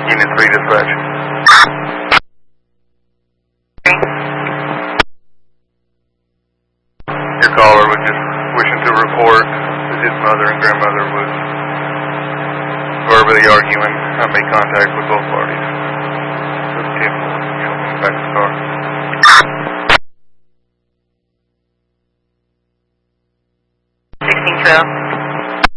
Unit 3 dispatch. Your caller was just wishing to report that his mother and grandmother was verbally arguing. I made contact with both parties. So 10-4, back to the car. 1612.